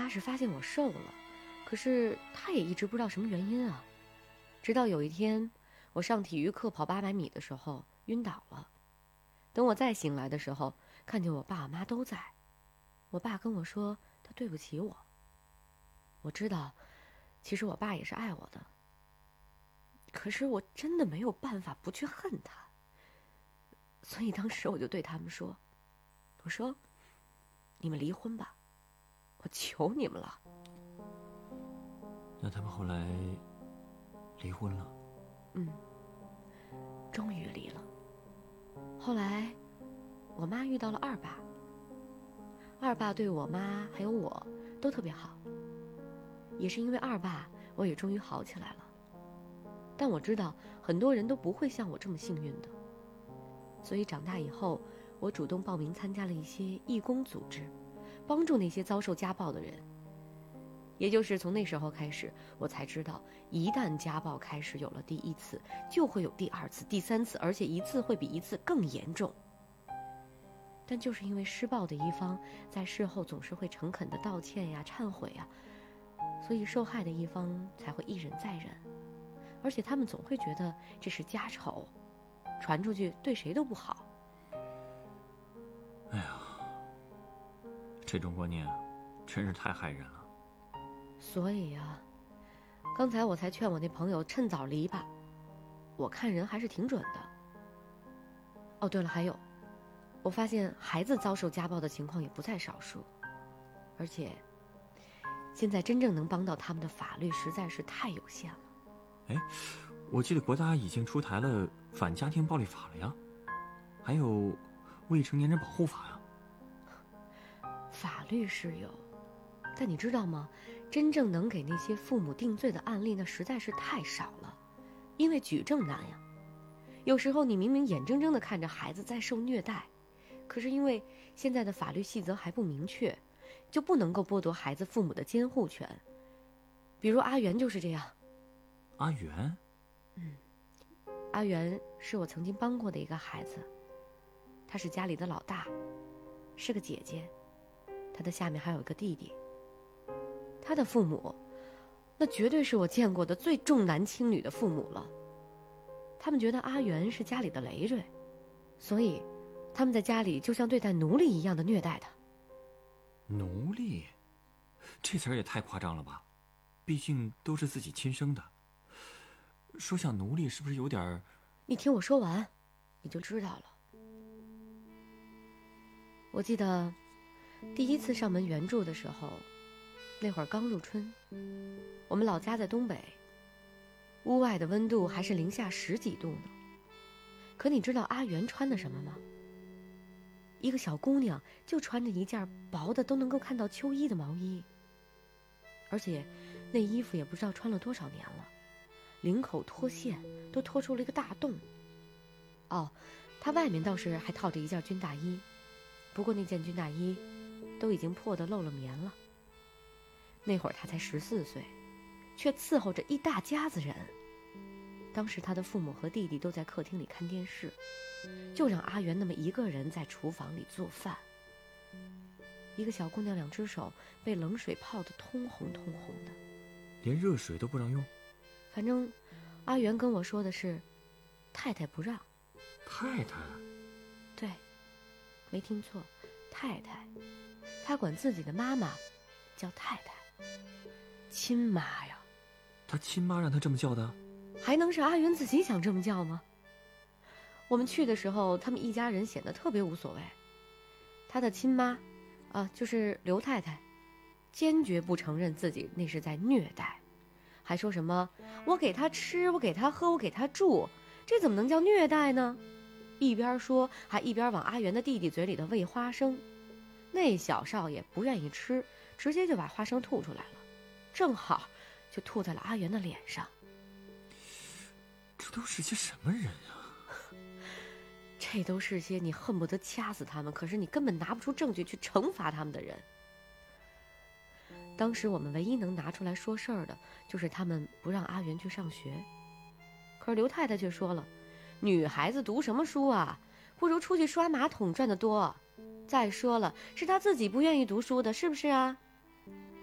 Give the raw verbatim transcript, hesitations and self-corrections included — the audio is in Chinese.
妈是发现我瘦了，可是她也一直不知道什么原因啊。直到有一天，我上体育课跑八百米的时候晕倒了。等我再醒来的时候，看见我爸我妈都在。我爸跟我说他对不起我。我知道，其实我爸也是爱我的。可是我真的没有办法不去恨他。所以当时我就对他们说，我说，你们离婚吧，我求你们了。 那他们后来离婚了？ 嗯，终于离了。后来我妈遇到了二爸，二爸对我妈还有我都特别好。也是因为二爸，我也终于好起来了。但我知道很多人都不会像我这么幸运的，所以长大以后，我主动报名参加了一些义工组织，帮助那些遭受家暴的人。也就是从那时候开始，我才知道，一旦家暴开始有了第一次，就会有第二次、第三次，而且一次会比一次更严重。但就是因为施暴的一方在事后总是会诚恳的道歉呀、忏悔呀，所以受害的一方才会一忍再忍。而且他们总会觉得这是家丑，传出去对谁都不好。 哎呀，这种观念真是太害人了。 所以啊，刚才我才劝我那朋友趁早离吧，我看人还是挺准的。哦，对了，还有，我发现孩子遭受家暴的情况也不在少数，而且现在真正能帮到他们的法律实在是太有限了。 哎，我记得国家已经出台了反家庭暴力法了呀，还有未成年人保护法呀。 法律是有，但你知道吗？真正能给那些父母定罪的案例那实在是太少了，因为举证难呀。有时候你明明眼睁睁地看着孩子在受虐待，可是因为现在的法律细则还不明确，就不能够剥夺孩子父母的监护权。比如阿元就是这样。 阿元？ 嗯，阿元是我曾经帮过的一个孩子，他是家里的老大，是个姐姐，他的下面还有一个弟弟。他的父母，那绝对是我见过的最重男轻女的父母了。他们觉得阿元是家里的累赘，所以他们在家里就像对待奴隶一样的虐待他。 奴隶？这词儿也太夸张了吧，毕竟都是自己亲生的。说像奴隶是不是有点儿…… 你听我说完，你就知道了。我记得第一次上门援助的时候，那会儿刚入春，我们老家在东北，屋外的温度还是零下十几度呢。可你知道阿元穿的什么吗？一个小姑娘就穿着一件薄的都能够看到秋衣的毛衣，而且那衣服也不知道穿了多少年了，领口脱线，都脱出了一个大洞。哦，她外面倒是还套着一件军大衣，不过那件军大衣都已经破得漏了棉了。那会儿她才十四岁，却伺候着一大家子人。当时她的父母和弟弟都在客厅里看电视，就让阿元那么一个人在厨房里做饭。一个小姑娘两只手被冷水泡得通红通红的， 连热水都不让用。 反正阿元跟我说的是太太不让。 太太？ 对，没听错，太太。她管自己的妈妈叫太太，亲妈呀。 她亲妈让她这么叫的？ 还能是阿元自己想这么叫吗？我们去的时候，他们一家人显得特别无所谓。他的亲妈啊，就是刘太太，坚决不承认自己那是在虐待，还说什么我给他吃，我给他喝，我给他住，这怎么能叫虐待呢？一边说还一边往阿元的弟弟嘴里头喂花生。那小少爷不愿意吃，直接就把花生吐出来了，正好就吐在了阿元的脸上。 这都是些什么人啊？ 这都是些你恨不得掐死他们，可是你根本拿不出证据去惩罚他们的人。当时我们唯一能拿出来说事儿的，就是他们不让阿元去上学。可是刘太太却说了，女孩子读什么书啊，不如出去刷马桶赚得多。再说了，是她自己不愿意读书的，是不是啊？